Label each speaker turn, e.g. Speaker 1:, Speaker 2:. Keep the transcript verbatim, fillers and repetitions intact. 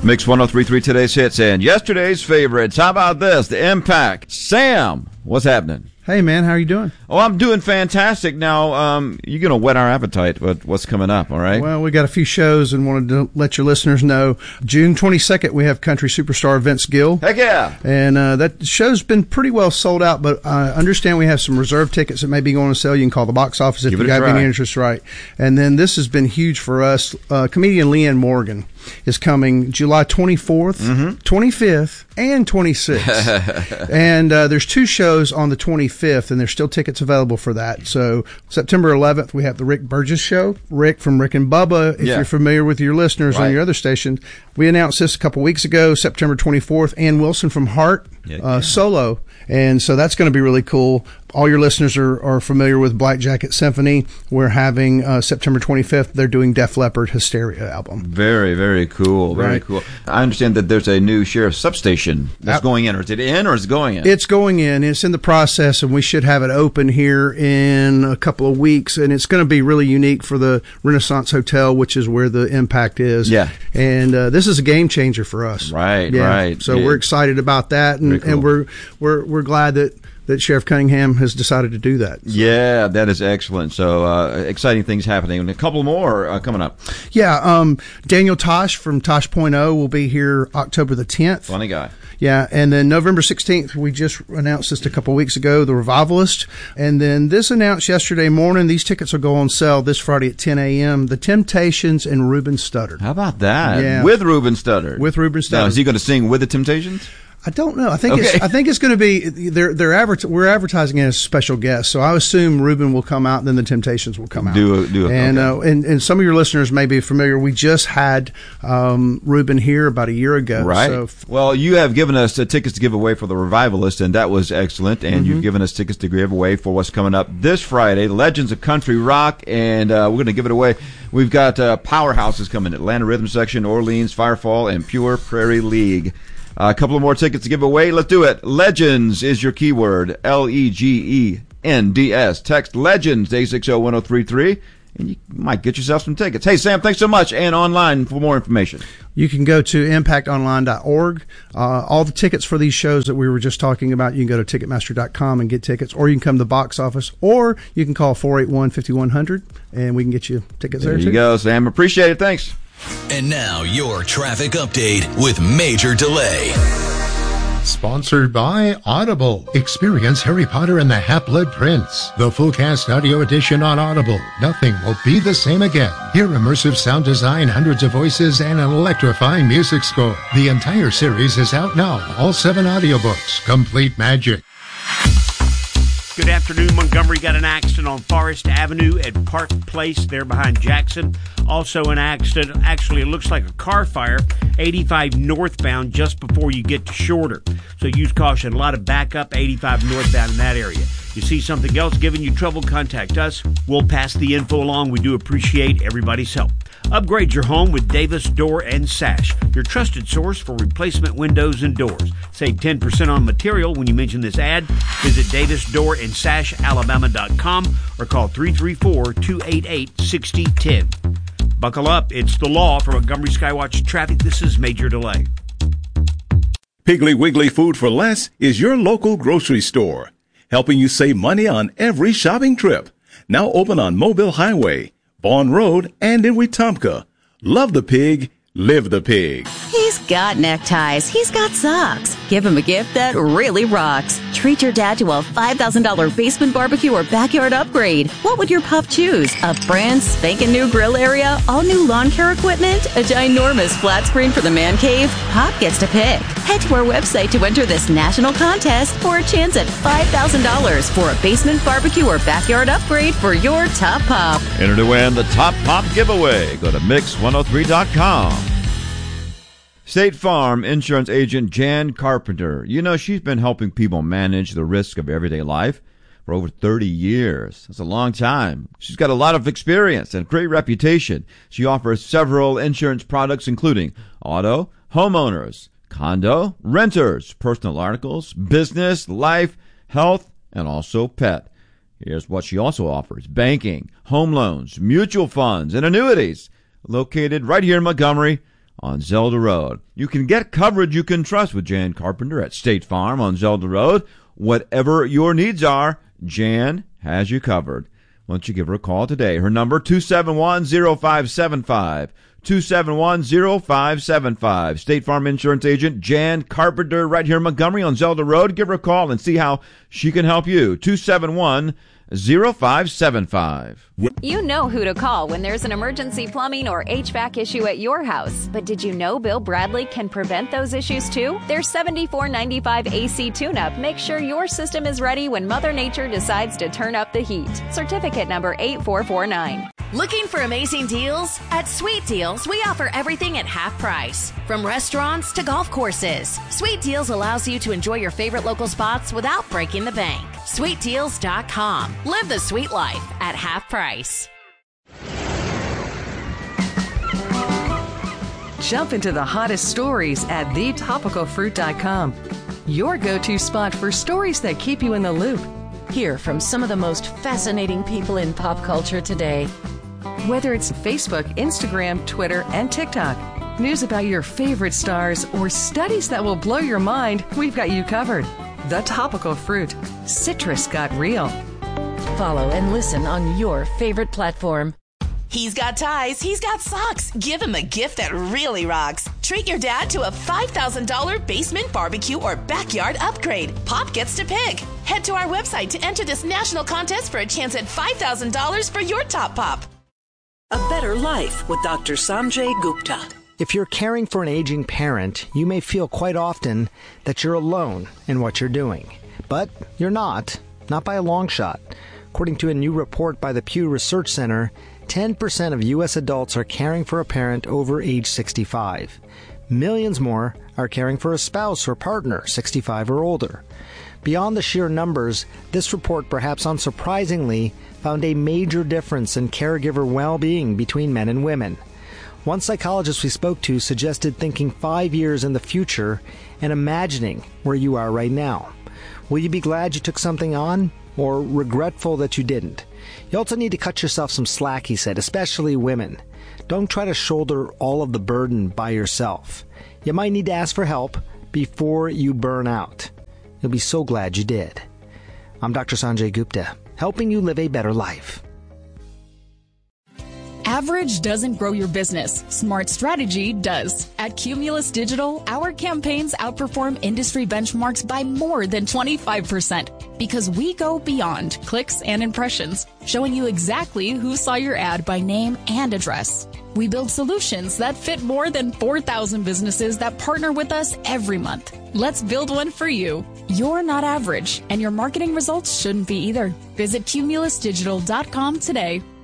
Speaker 1: Mix one oh three point three, today's hits and yesterday's favorites. How about this? The Impact. Sam, what's happening?
Speaker 2: Hey, man, how are you doing?
Speaker 1: Oh, I'm doing fantastic. Now, um, you're going to whet our appetite with what's coming up, all right?
Speaker 2: Well, we got a few shows and wanted to let your listeners know. June twenty-second, we have country superstar Vince Gill.
Speaker 1: Heck yeah.
Speaker 2: And uh, that show's been pretty well sold out, but I understand we have some reserve tickets that may be going on sale. You can call the box office if
Speaker 1: Give
Speaker 2: you
Speaker 1: it a
Speaker 2: have
Speaker 1: try.
Speaker 2: any interest, right? And then this has been huge for us. Uh, comedian Leanne Morgan is coming July twenty-fourth,
Speaker 1: Mm-hmm.
Speaker 2: twenty-fifth, and twenty-sixth. And uh, there's two shows on the twenty-fifth, and there's still tickets available for that. So September eleventh, we have the Rick Burgess Show. Rick from Rick and Bubba, if
Speaker 1: Yeah.
Speaker 2: you're familiar with your listeners
Speaker 1: Right.
Speaker 2: on your other station. We announced this a couple weeks ago, September twenty-fourth. Ann Wilson from Heart,
Speaker 1: Yeah,
Speaker 2: uh,
Speaker 1: yeah.
Speaker 2: solo. And so that's going to be really cool. All your listeners are, are familiar with Black Jacket Symphony. We're having uh, September twenty-fifth. They're doing Def Leppard Hysteria album.
Speaker 1: Very, very cool. Very
Speaker 2: Right.
Speaker 1: cool. I understand that there's a new sheriff's substation that's
Speaker 2: Yep.
Speaker 1: going in. Or is it in or is it going in?
Speaker 2: It's going in. It's in the process, and we should have it open here in a couple of weeks. And it's going to be really unique for the Renaissance Hotel, which is where the Impact is.
Speaker 1: Yeah.
Speaker 2: And uh, this is a game changer for us.
Speaker 1: Right,
Speaker 2: Yeah.
Speaker 1: right.
Speaker 2: So
Speaker 1: Yeah.
Speaker 2: we're excited about that, and,
Speaker 1: Very cool.
Speaker 2: and we're we're we're glad that. that Sheriff Cunningham has decided to do that. So,
Speaker 1: Yeah, that is excellent. So uh, exciting things happening. And a couple more uh, coming up.
Speaker 2: yeah um, Daniel Tosh from Tosh point oh will be here October the tenth.
Speaker 1: Funny guy.
Speaker 2: Yeah, and then November sixteenth, we just announced this a couple of weeks ago, The Revivalist. And then this announced yesterday morning, these tickets will go on sale this Friday at ten a.m., The Temptations and Ruben Studdard.
Speaker 1: How about that?
Speaker 2: Yeah.
Speaker 1: With Ruben Studdard.
Speaker 2: With Ruben
Speaker 1: Now,
Speaker 2: Studdard.
Speaker 1: is he going to sing with the Temptations?
Speaker 2: I don't know. I think
Speaker 1: Okay.
Speaker 2: it's. I think it's going to be. They're they're advert, We're advertising it as a special guest, so I assume Ruben will come out, and then the Temptations will come out.
Speaker 1: Do a- do a-
Speaker 2: and
Speaker 1: okay.
Speaker 2: uh, and and some of your listeners may be familiar. We just had um, Ruben here about a year ago.
Speaker 1: Right.
Speaker 2: So
Speaker 1: Well, you have given us uh, tickets to give away for the Revivalist, and that was excellent. And
Speaker 2: Mm-hmm.
Speaker 1: you've given us tickets to give away for what's coming up this Friday, Legends of Country Rock, and uh, we're going to give it away. We've got uh, powerhouses coming: Atlanta Rhythm Section, Orleans, Firefall, and Pure Prairie League. Uh, a couple of more tickets to give away. Let's do it. Legends is your keyword. L E G E N D S. Text Legends to eight six zero, one zero three three, and you might get yourself some tickets. Hey, Sam, thanks so much. And online for more information.
Speaker 2: you can go to impact online dot org. Uh, all the tickets for these shows that we were just talking about, you can go to ticketmaster dot com and get tickets, or you can come to the box office, or you can call four eight one, five one zero zero, and we can get you tickets there,
Speaker 1: There you
Speaker 2: too.
Speaker 1: go, Sam. Appreciate it. Thanks.
Speaker 3: And now your traffic update with Major Delay.
Speaker 4: Sponsored by Audible. Experience Harry Potter and the Half-Blood Prince. The full cast audio edition on Audible. Nothing will be the same again. Hear immersive sound design, hundreds of voices, and an electrifying music score. The entire series is out now. All seven audiobooks. Complete magic.
Speaker 5: Good afternoon. Montgomery got an accident on Forest Avenue at Park Place there behind Jackson. Also an accident, actually it looks like a car fire, eighty-five northbound just before you get to Shorter. So use caution. A lot of backup eighty-five northbound in that area. You see something else giving you trouble, contact us. We'll pass the info along. We do appreciate everybody's help. Upgrade your home with Davis Door and Sash, your trusted source for replacement windows and doors. Save ten percent on material when you mention this ad. Visit Davis Door and Sash Alabama dot com or call three three four, two eight eight, six zero one zero. Buckle up. It's the law. From Montgomery Skywatch Traffic, this is Major Delay.
Speaker 6: Piggly Wiggly Food for Less is your local grocery store, helping you save money on every shopping trip. Now open on Mobile Highway, Vaughn Road, and in Wetumpka. Love the pig, live the pig.
Speaker 7: He's got neckties. He's got socks. Give him a gift that really rocks. Treat your dad to a five thousand dollars basement barbecue or backyard upgrade. What would your pup choose? A brand spanking new grill area? All new lawn care equipment? A ginormous flat screen for the man cave? Pop gets to pick. Head to our website to enter this national contest for a chance at five thousand dollars for a basement barbecue or backyard upgrade for your top pop.
Speaker 1: Enter to win the Top Pop giveaway. Go to mix one oh three dot com. State Farm insurance agent Jan Carpenter. You know, she's been helping people manage the risk of everyday life for over thirty years. That's a long time. She's got a lot of experience and great reputation. She offers several insurance products, including auto, homeowners, condo, renters, personal articles, business, life, health, and also pet. Here's what she also offers: banking, home loans, mutual funds, and annuities. Located right here in Montgomery on Zelda Road. You can get coverage you can trust with Jan Carpenter at State Farm on Zelda Road. Whatever your needs are, Jan has you covered. Why don't you give her a call today? Her number, two seven one, zero five seven five. two seven one, zero five seven five. State Farm Insurance Agent Jan Carpenter right here in Montgomery on Zelda Road. Give her a call and see how she can help you. two seven one, zero five seven five.
Speaker 8: You know who to call when there's an emergency plumbing or H V A C issue at your house. But did you know Bill Bradley can prevent those issues too? Their seventy-four ninety-five A C tune-up makes sure your system is ready when Mother Nature decides to turn up the heat. Certificate number eight four four nine.
Speaker 9: Looking for amazing deals? At Sweet Deals, we offer everything at half price. From restaurants to golf courses, Sweet Deals allows you to enjoy your favorite local spots without breaking the bank. sweet deals dot com. Live the sweet life at half price.
Speaker 10: Jump into the hottest stories at the topical fruit dot com. Your go-to spot for stories that keep you in the loop.
Speaker 11: Hear from some of the most fascinating people in pop culture today.
Speaker 10: Whether it's Facebook, Instagram, Twitter, and TikTok, news about your favorite stars, or studies that will blow your mind, we've got you covered. The Topical Fruit. Citrus got real.
Speaker 11: Follow and listen on your favorite platform.
Speaker 9: He's got ties, he's got socks. Give him a gift that really rocks. Treat your dad to a five thousand dollars basement barbecue or backyard upgrade. Pop gets to pick. Head to our website to enter this national contest for a chance at five thousand dollars for your top pop.
Speaker 12: A Better Life with Doctor Sanjay Gupta.
Speaker 13: If you're caring for an aging parent, you may feel quite often that you're alone in what you're doing. But you're not, not by a long shot. According to a new report by the Pew Research Center, ten percent of U S adults are caring for a parent over age sixty-five. Millions more are caring for a spouse or partner sixty-five or older. Beyond the sheer numbers, this report, perhaps unsurprisingly, found a major difference in caregiver well-being between men and women. One psychologist we spoke to suggested thinking five years in the future and imagining where you are right now. Will you be glad you took something on, or regretful that you didn't? You also need to cut yourself some slack, he said, especially women. Don't try to shoulder all of the burden by yourself. You might need to ask for help before you burn out. You'll be so glad you did. I'm Doctor Sanjay Gupta, helping you live a better life.
Speaker 14: Average doesn't grow your business. Smart strategy does. At Cumulus Digital, our campaigns outperform industry benchmarks by more than twenty-five percent because we go beyond clicks and impressions, showing you exactly who saw your ad by name and address. We build solutions that fit more than four thousand businesses that partner with us every month. Let's build one for you. You're not average, and your marketing results shouldn't be either. Visit cumulus digital dot com today.